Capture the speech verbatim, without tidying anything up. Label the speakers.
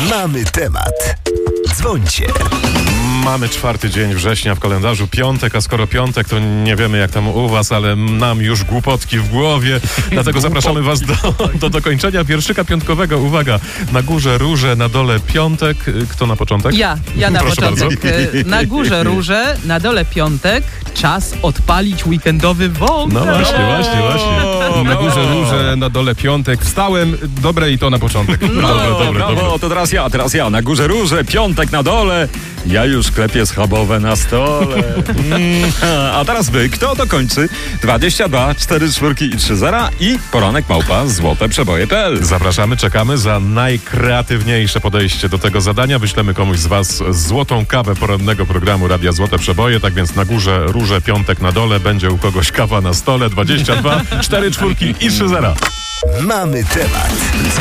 Speaker 1: Mamy temat. Dzwońcie.
Speaker 2: Mamy czwarty dzień września w kalendarzu, piątek, a skoro piątek, to nie wiemy jak tam u was, ale nam już głupotki w głowie, dlatego zapraszamy was do, do dokończenia wierszyka piątkowego. Uwaga, na górze róże, na dole piątek. Kto na początek?
Speaker 3: Ja, ja na
Speaker 2: Proszę
Speaker 3: początek.
Speaker 2: bardzo.
Speaker 3: Na górze róże, na dole piątek. Czas odpalić weekendowy wątek.
Speaker 2: No właśnie, właśnie, właśnie.
Speaker 4: Na górze róże, na dole piątek. Wstałem, dobre i to na początek.
Speaker 2: Dobre, dobre,
Speaker 5: Brawo,
Speaker 2: dobre.
Speaker 5: to teraz ja, teraz ja. Na górze róże, piątek na dole. Ja już klepię schabowe na stole. Mm, a teraz wy, kto dokończy? dwadzieścia dwa, cztery czwórki i trzy zera i poranek małpa złote przeboje kropka p l.
Speaker 2: Zapraszamy, czekamy za najkreatywniejsze podejście do tego zadania. Wyślemy komuś z was złotą kawę porannego programu Radia Złote Przeboje. Tak więc na górze róże, piątek na dole. Będzie u kogoś kawa na stole. dwadzieścia dwa, cztery czwórki i trzy zera.
Speaker 1: Mamy temat.